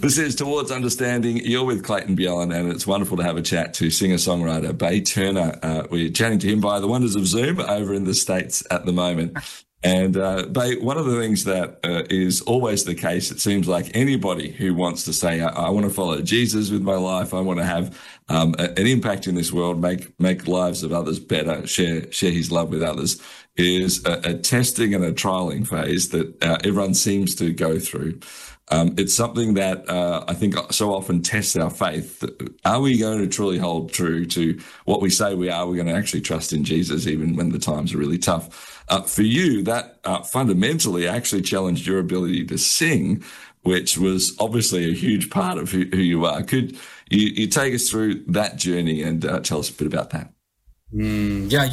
This is Towards Understanding. You're with Clayton Bjelland, and it's wonderful to have a chat to singer-songwriter Bay Turner. We're chatting to him via the wonders of Zoom over in the States at the moment. And Bay, one of the things that is always the case, it seems like anybody who wants to say, I want to follow Jesus with my life, I want to have an impact in this world, make lives of others better, share his love with others, is a testing and a trialing phase that everyone seems to go through. It's something that I think so often tests our faith. Are we going to truly hold true to what we say we are? We're going to actually trust in Jesus even when the times are really tough. For you, that fundamentally actually challenged your ability to sing, which was obviously a huge part of who you are. Could you take us through that journey and tell us a bit about that? Yeah,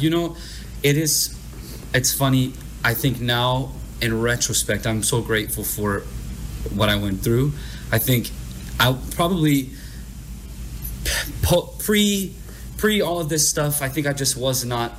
it's funny. I think now in retrospect, I'm so grateful for what I went through. I think I probably pre all of this stuff, I think I just was not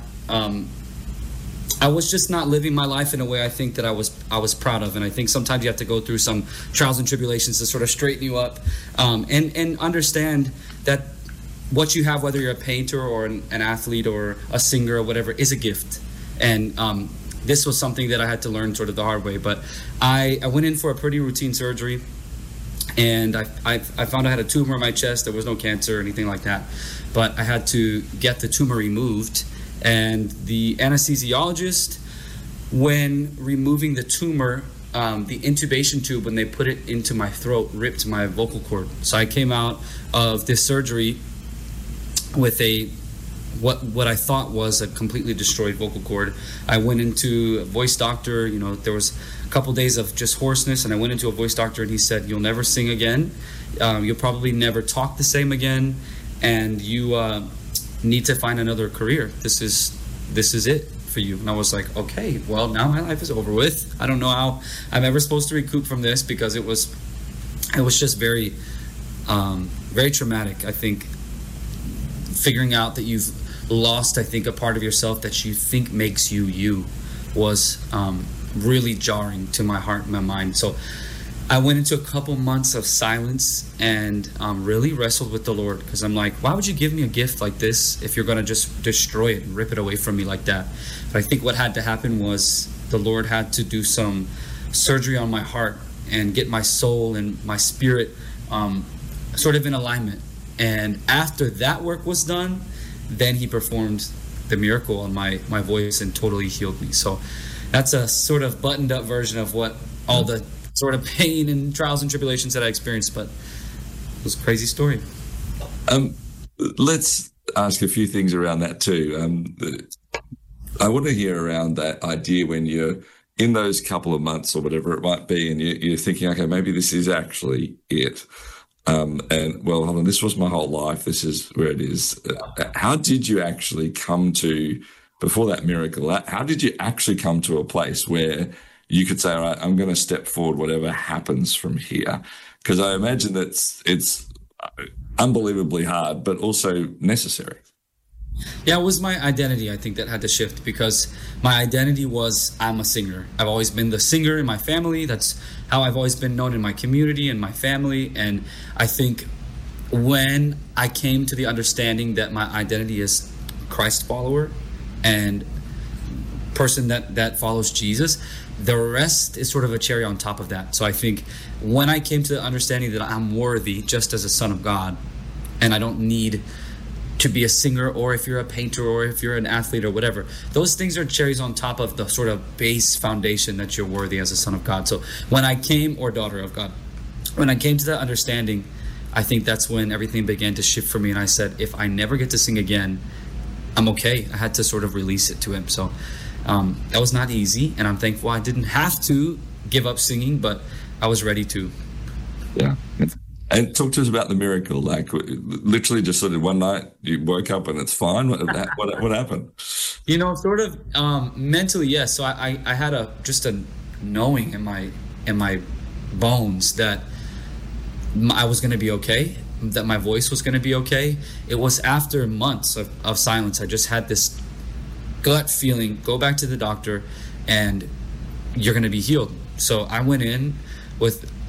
I was just not living my life in a way I think that I was proud of. And I think sometimes you have to go through some trials and tribulations to sort of straighten you up, and understand that what you have, whether you're a painter or an athlete or a singer or whatever, is a gift. And this was something that I had to learn sort of the hard way. But I went in for a pretty routine surgery, and I found I had a tumor in my chest. There was no cancer or anything like that, but I had to get the tumor removed. And the anesthesiologist, when removing the tumor, the intubation tube, when they put it into my throat, ripped my vocal cord. So I came out of this surgery with what I thought was a completely destroyed vocal cord. I went into a voice doctor. There was a couple days of just hoarseness, and I went into a voice doctor, and he said, "You'll never sing again. You'll probably never talk the same again, and you need to find another career. This is it for you." And I was like, okay, well, now my life is over with. I don't know how I'm ever supposed to recoup from this, because it was just very very traumatic. I think figuring out that you've lost, I think, a part of yourself that you think makes you was really jarring to my heart and my mind. So I went into a couple months of silence and really wrestled with the Lord, because I'm like, why would you give me a gift like this if you're going to just destroy it and rip it away from me like that? But I think what had to happen was the Lord had to do some surgery on my heart and get my soul and my spirit sort of in alignment. And after that work was done, then he performed the miracle on my voice and totally healed me. So that's a sort of buttoned up version of what all the sort of pain and trials and tribulations that I experienced, but it was a crazy story. Let's ask a few things around that too. I want to hear around that idea when you're in those couple of months or whatever it might be, and you're thinking, okay, maybe this is actually it. And well, hold on, this was my whole life. This is where it is. How did you actually come to, before that miracle, how did you actually come to a place where you could say, all right, I'm going to step forward whatever happens from here? Because I imagine that it's unbelievably hard, but also necessary. Yeah, it was my identity, I think, that had to shift, because my identity was, I'm a singer. I've always been the singer in my family. That's how I've always been known in my community and my family. And I think when I came to the understanding that my identity is Christ follower and person that follows Jesus, the rest is sort of a cherry on top of that. So I think when I came to the understanding that I'm worthy just as a son of God, and I don't need to be a singer, or if you're a painter, or if you're an athlete or whatever, those things are cherries on top of the sort of base foundation that you're worthy as a son of God. So when I came, or daughter of God, when I came to that understanding, I think that's when everything began to shift for me. And I said, if I never get to sing again, I'm okay. I had to sort of release it to him. So that was not easy, and I'm thankful I didn't have to give up singing, but I was ready to. Yeah. And talk to us about the miracle. Like, literally just sort of one night you woke up and it's fine. What happened? Sort of mentally, yes. So I had just a knowing in my bones that I was going to be okay, that my voice was going to be okay. It was after months of silence. I just had this gut feeling, go back to the doctor and you're going to be healed. So I went in with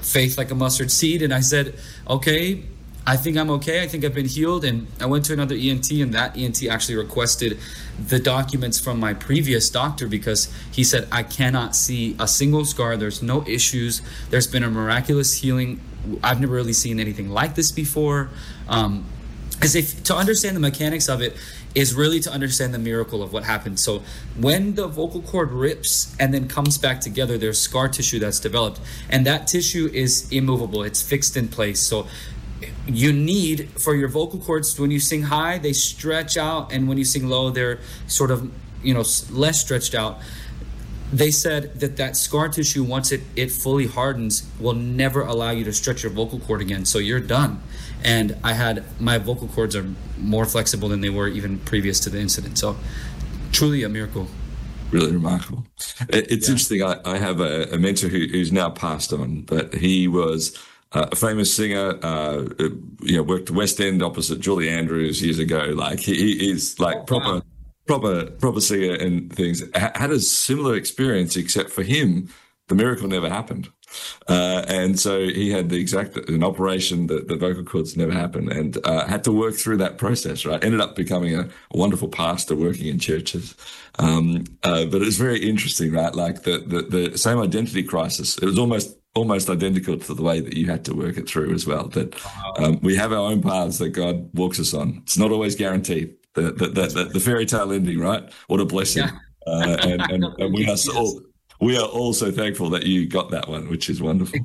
faith like a mustard seed. And I said, okay, I think I'm okay. I think I've been healed. And I went to another ENT, and that ENT actually requested the documents from my previous doctor because he said, I cannot see a single scar. There's no issues. There's been a miraculous healing. I've never really seen anything like this before. Because to understand the mechanics of it is really to understand the miracle of what happened. So when the vocal cord rips and then comes back together, there's scar tissue that's developed. And that tissue is immovable. It's fixed in place. So you need, for your vocal cords, when you sing high, they stretch out, and when you sing low, they're sort of, less stretched out. They said that scar tissue, once it fully hardens, will never allow you to stretch your vocal cord again. So you're done. And my vocal cords are more flexible than they were even previous to the incident. So truly a miracle. Really remarkable. It's interesting. I have a mentor who's now passed on, but he was a famous singer, worked West End opposite Julie Andrews years ago. Like he is like proper singer and things. Had a similar experience, except for him, the miracle never happened. And so he had an operation that the vocal cords never happened, and had to work through that process, right? Ended up becoming a wonderful pastor working in churches. But it's very interesting, right? Like the same identity crisis. It was almost identical to the way that you had to work it through as well. That we have our own paths that God walks us on. It's not always guaranteed. The fairy tale ending, right? What a blessing! Yeah. And we are all so thankful that you got that one, which is wonderful.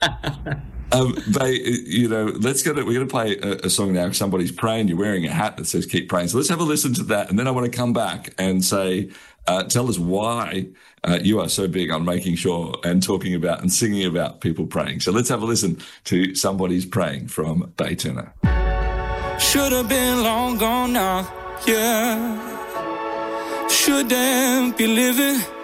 We're going to play a song now. Somebody's praying. You're wearing a hat that says "Keep Praying." So let's have a listen to that, and then I want to come back and say, tell us why you are so big on making sure and talking about and singing about people praying. So let's have a listen to "Somebody's Praying" from Bae Turner. Should have been long gone now, yeah. Shouldn't be living